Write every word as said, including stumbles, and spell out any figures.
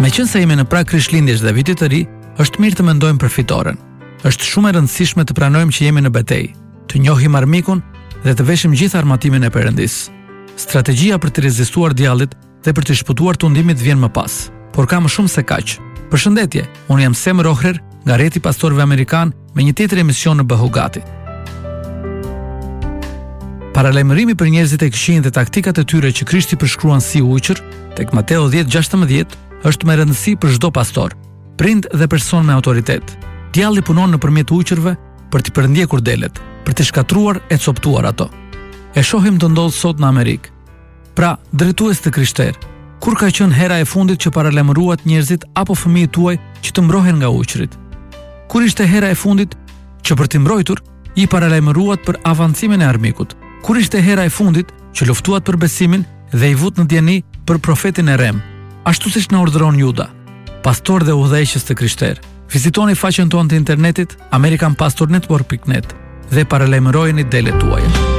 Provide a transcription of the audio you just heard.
Meqense jemi në prag Krishtlindjes dhe Vitit të Ri, është mirë të mendojmë për fitoren. Është shumë e rëndësishme të pranojmë që jemi në betejë, të njohim armikun dhe të veshim gjithë armatimin e Perëndis. Strategjia për të rezistuar djallit dhe për të shpëtuar tundimit vjen më pas, por ka më shumë se kaq. Përshëndetje, unë jam Sem Rohrer, nga rrjeti i pastorëve amerikan, me një tjetër emision në Bëhugati. Paralajmërimi për njerëzit e këshin dhe taktikat e tyre që Krishti përshkruan si ujqër, tek Mateo dhjetë gjashtëmbëdhjetë, është me rëndësi për çdo pastor, prind dhe person me autoritet. Djalli punon nëpërmjet ujqërve për t'i përndjekur delet, për të shkatruar e coptuar ato. E shohim të ndodh sot në Amerikë. Pra, drejtues të krishterë, kur ka qenë hera e fundit që paralajmëruat njerëzit apo fëmijët tuaj që të mbrohen nga ujqërit? Kur ishte hera e fundit që për t'i mbrojtur i paralajmëruat për avancimin e armikut? Kur ishte hera e fundit që luftuat për besimin dhe i vut në djeni për profetin e Rem, ashtu siç na urdhëron Juda, pastor dhe udhëheqës të krishterë? Vizitoni faqen tonë të internetit american pastor network dot net dhe paralajmërojeni delet tuaja.